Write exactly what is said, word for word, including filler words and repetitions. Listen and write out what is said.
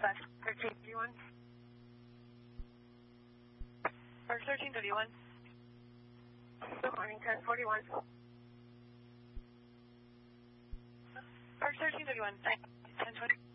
slash thirteen thirty-one. Or thirteen thirty-one. Good morning, ten forty-one. Or thirteen thirty-one, ten twenty.